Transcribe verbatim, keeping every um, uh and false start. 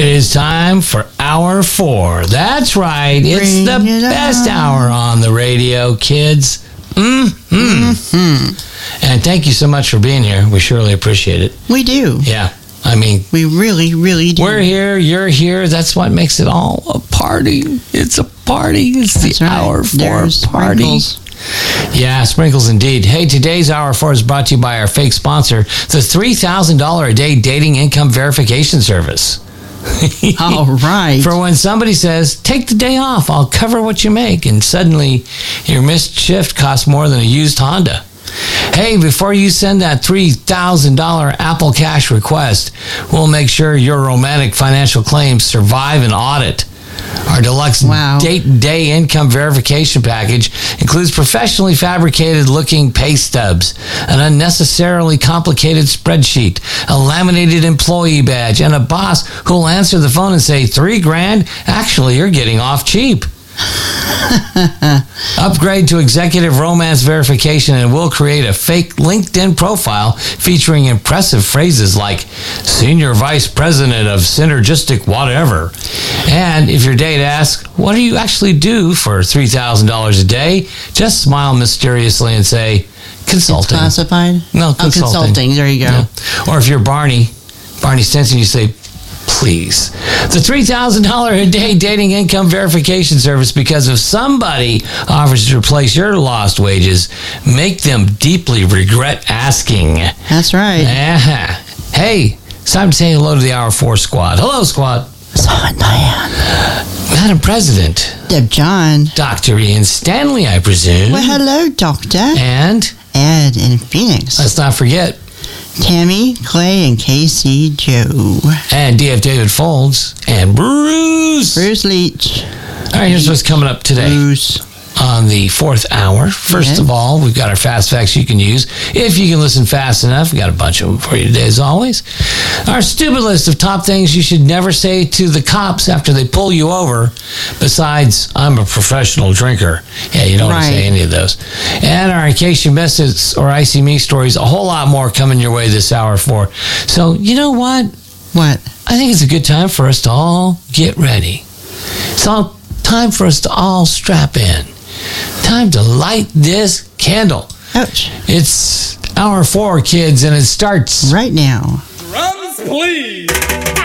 It is time for hour four. That's right. It's Bring the it best on. hour on the radio, kids. Mm-hmm. Mm-hmm. And thank you so much for being here. We surely appreciate it. We do. Yeah. I mean, We really, really do. we're here, you're here. That's what makes it all a party. It's a party. It's the That's right. hour four There's party. sprinkles. Yeah, sprinkles indeed. Hey, today's hour four is brought to you by our fake sponsor, the three thousand dollars a day dating income verification service. All right. For when somebody says, take the day off, I'll cover what you make, and suddenly your missed shift costs more than a used Honda. Hey, before you send that three thousand dollars Apple Cash request, we'll make sure your romantic financial claims survive an audit. Our deluxe Wow. date day income verification package includes professionally fabricated looking pay stubs, an unnecessarily complicated spreadsheet, a laminated employee badge, and a boss who'll answer the phone and say, three grand? Actually, you're getting off cheap. Upgrade to executive romance verification and we'll create a fake LinkedIn profile featuring impressive phrases like senior vice president of synergistic whatever. And if your date asks, what do you actually do for three thousand dollars a day? Just smile mysteriously and say, consulting. Classified? No, Oh, consulting. consulting. There you go. Yeah. Or if you're Barney, Barney Stinson, you say, please. The three thousand dollars a day dating income verification service, because if somebody offers to replace your lost wages, make them deeply regret asking. That's right. Uh-huh. Hey, it's time to say hello to the Hour four squad. Hello, squad. Simon Diane. Madam President, Deb John. Doctor Ian Stanley, I presume. Well, hello, Doctor. And Ed in Phoenix. let's not forget, Tammy, Clay, and K C Joe. and D F David Folds, and Bruce. Bruce Leach. All right, here's what's coming up today. Bruce. On the fourth hour. First Yeah. of all, we've got our fast facts you can use. If you can listen fast enough, we got a bunch of them for you today, as always. Our stupid list of top things you should never say to the cops after they pull you over, besides, I'm a professional drinker. Yeah, you don't want to Right. say any of those. And our In Case You Missed It or I See Me stories, a whole lot more coming your way this hour for. So, you know what? What? I think it's a good time for us to all get ready. It's all time for us to all strap in. Time to light this candle. Ouch. It's hour four, kids, and it starts Right now. Drums, please.